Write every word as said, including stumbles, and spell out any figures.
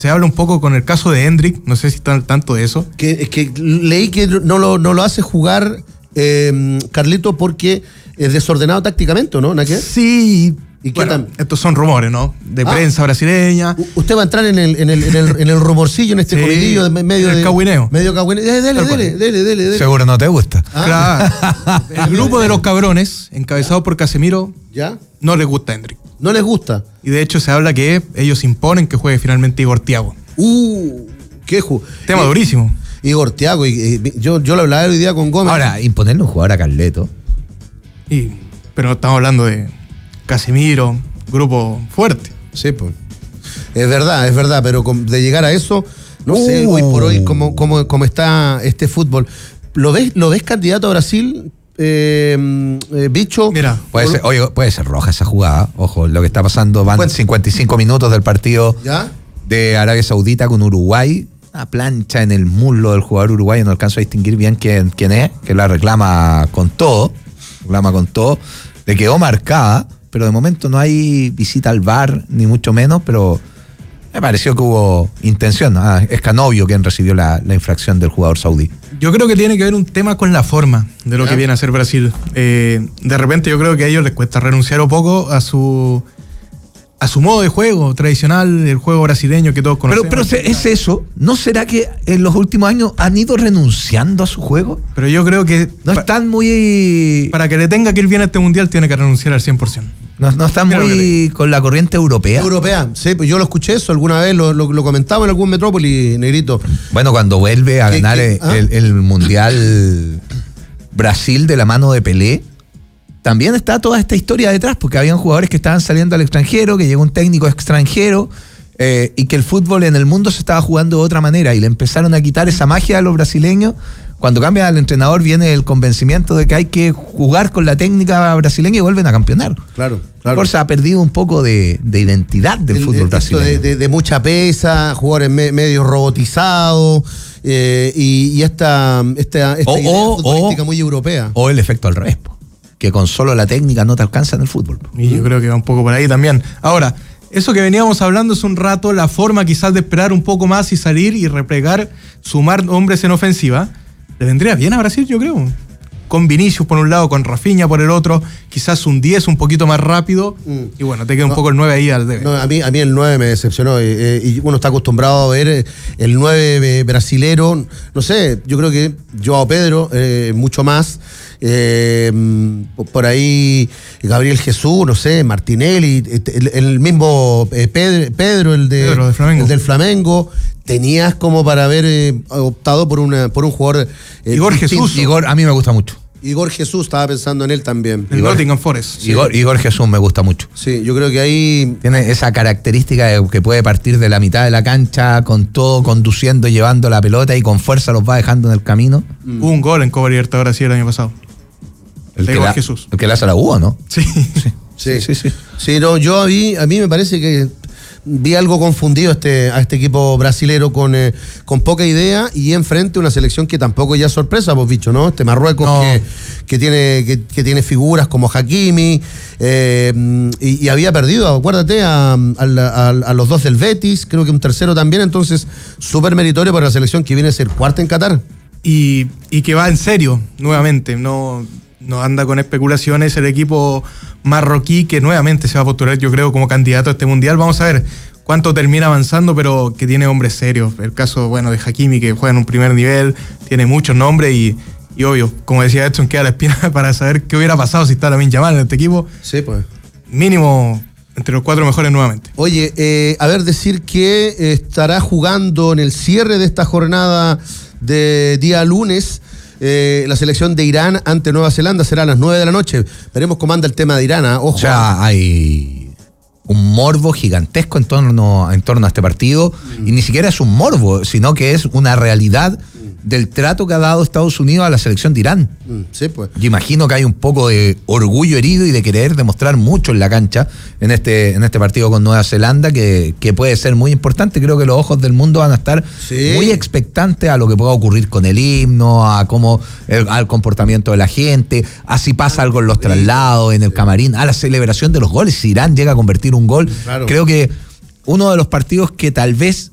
se habla un poco con el caso de Hendrick, no sé si están al tanto de eso. Que, es que leí que no lo, no lo hace jugar eh, Carlito porque es desordenado tácticamente, ¿no? ¿No? Sí. ¿Y bueno, qué tan? estos son rumores, ¿no? De Ah. prensa brasileña. U- Usted va a entrar en el, en el, en el, en el rumorcillo, en este Sí, colidillo de medio el de. cagüineo. Medio cagüineo. Dele, dele, dele, dele, dele, dele. Seguro no te gusta. Ah. Claro. El grupo de los cabrones, encabezado por Casemiro, ¿Ya? no les gusta Hendrick. ¿No les gusta? Y de hecho se habla que ellos imponen que juegue finalmente Igor Thiago. Uh, qué ju. Tema y, durísimo. Igor Thiago, y, y, yo, yo lo hablaba hoy día con Gómez. Ahora, imponerle un jugador a Carleto. Y, pero estamos hablando de Casemiro, grupo fuerte. Sí, pues. Es verdad, es verdad, pero con- de llegar a eso, no sé, Uh. hoy por hoy, cómo, cómo, cómo está este fútbol. ¿Lo ves, lo ves candidato a Brasil, eh, eh, bicho? Mira, Puede Por- ser, oye, puede ser roja esa jugada. Ojo, lo que está pasando, van Bueno. cincuenta y cinco minutos del partido ¿Ya? de Arabia Saudita con Uruguay. Una plancha en el muslo del jugador uruguayo, no alcanzo a distinguir bien quién, quién es, que la reclama con todo, reclama con todo, le quedó marcada, pero de momento no hay visita al V A R, ni mucho menos, pero me pareció que hubo intención. Ah, es Canovio quien recibió la, la infracción del jugador saudí. yo creo que tiene que ver un tema con la forma de lo ¿Ya? que viene a hacer Brasil. Eh, de repente yo creo que a ellos les cuesta renunciar un poco a su a su modo de juego tradicional, el juego brasileño que todos Pero, conocemos. pero se- es eso, ¿no será que en los últimos años han ido renunciando a su juego? Pero yo creo que No pa- están muy... para que le tenga que ir bien a este mundial tiene que renunciar al cien por ciento. No, no están Mira lo que muy con la corriente europea. Europea, sí, pues yo lo escuché eso alguna vez, lo, lo, lo comentaba en algún metrópoli, Negrito. Bueno, cuando vuelve a ¿Qué- ganar qué? el, ¿Ah? el- el Mundial Brasil de la mano de Pelé, también está toda esta historia detrás, porque habían jugadores que estaban saliendo al extranjero, que llegó un técnico extranjero, eh, y que el fútbol en el mundo se estaba jugando de otra manera, y le empezaron a quitar esa magia a los brasileños. Cuando cambia al entrenador viene el convencimiento de que hay que jugar con la técnica brasileña y vuelven a campeonar. Claro, A claro. lo mejor se ha perdido un poco de, de identidad del El- fútbol esto brasileño. de, de- de mucha pesa, jugadores me- medio robotizados, eh, y, y esta, esta, esta O- idea o- futbolística o- muy europea. O el efecto al revés, po, que con solo la técnica no te alcanza en el fútbol. po. Y yo creo que va un poco por ahí también. Ahora, eso que veníamos hablando hace un rato, la forma quizás de esperar un poco más y salir y replegar, sumar hombres en ofensiva, le vendría bien a Brasil, yo creo. Con Vinicius por un lado, con Rafinha por el otro, quizás un diez un poquito más rápido, Mm. y bueno, te queda un No. poco el nueve ahí al debe. No, a mí, a mí el nueve me decepcionó, eh, eh, y uno está acostumbrado a ver eh, el nueve eh, brasilero, no sé, yo creo que Joao Pedro, eh, mucho más, eh, mm, por ahí Gabriel Jesús, no sé, Martinelli, eh, el, el mismo eh, Pedro, Pedro, el, de, Pedro, del Flamengo. el del Flamengo, tenías como para haber eh, optado por, una, por un jugador eh, Igor distinto. Jesús. Igor, a mí me gusta mucho. Igor Jesús, estaba pensando en él también. El Igor- Nottingham Forest. Igor, Igor Jesús me gusta mucho. Sí, yo creo que ahí... Tiene esa característica de que puede partir de la mitad de la cancha con todo, conduciendo, llevando la pelota y con fuerza los va dejando en el camino. Hubo un gol en Copa Libertadores así el año pasado. El De que Igor la, Jesús. El que la hace la U, ¿no? Sí. Sí, sí, sí. Sí, no, yo a mí, a mí me parece que vi algo confundido este, a este equipo brasilero con, eh, con poca idea y enfrente una selección que tampoco ya es sorpresa, pues bicho, ¿no? Este Marruecos No. que, que, tiene, que, que tiene figuras como Hakimi, eh, y, y había perdido, acuérdate, a, a, la- a- a los dos del Betis, creo que un tercero también, entonces súper meritorio para la selección que viene a ser cuarta en Qatar. Y, y que va en serio, nuevamente. No, no anda con especulaciones el equipo marroquí que nuevamente se va a postular, yo creo, como candidato a este mundial. Vamos a ver cuánto termina avanzando, pero que tiene hombres serios. El caso, bueno, de Hakimi, que juega en un primer nivel, tiene muchos nombres y, y obvio, como decía Edson, queda la espina para saber qué hubiera pasado si está Lamine Yamal en este equipo. Sí, pues. Mínimo entre los cuatro mejores nuevamente. Oye, eh, a ver, decir que eh, estará jugando en el cierre de esta jornada de día lunes eh, la selección de Irán ante Nueva Zelanda, será a las nueve de la noche. Veremos cómo anda el tema de Irán, ¿ah? Ojo. O sea, hay un morbo gigantesco en torno, en torno a este partido, Mm. y ni siquiera es un morbo, sino que es una realidad del trato que ha dado Estados Unidos a la selección de Irán. Mm, sí, pues. Yo imagino que hay un poco de orgullo herido y de querer demostrar mucho en la cancha en este, en este partido con Nueva Zelanda, que, que puede ser muy importante. Creo que los ojos del mundo van a estar Sí. muy expectantes a lo que pueda ocurrir con el himno, a cómo, el- al comportamiento de la gente, a si pasa algo en los traslados, en el camarín, a la celebración de los goles. Si Irán llega a convertir un gol, Claro. creo que uno de los partidos que tal vez